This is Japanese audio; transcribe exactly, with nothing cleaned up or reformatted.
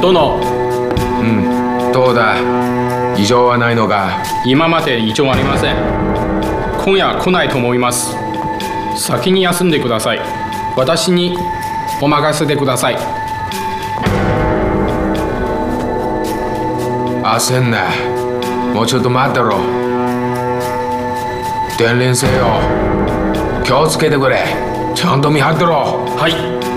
殿。 うん、どうだ、異常はないのか。 今まで異常ありません。今夜来ないと思います。先に休んでください。私にお任せてください。 焦んな、もうちょっと待ってろ。伝令せよ、気をつけてくれ。ちゃんと見張ってろ。 はい。